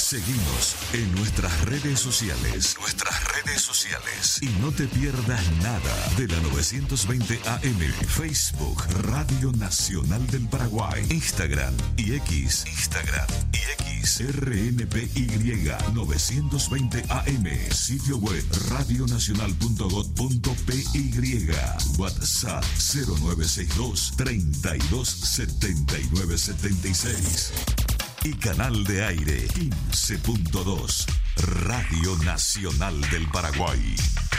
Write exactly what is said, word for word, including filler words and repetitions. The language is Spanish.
Seguimos en nuestras redes sociales. Nuestras redes sociales. Y no te pierdas nada de la novecientos veinte A M. Facebook, Radio Nacional del Paraguay. Instagram y X. Instagram y X. R N P Y novecientos veinte A M. Sitio web radionacional punto gob punto pe y. WhatsApp cero nueve seis dos, treinta y dos, setenta y nueve, setenta y seis. Y canal de aire quince punto dos, Radio Nacional del Paraguay.